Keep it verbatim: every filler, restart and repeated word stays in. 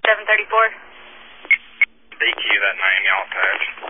seven thirty-four. D Q that name, y'all attached.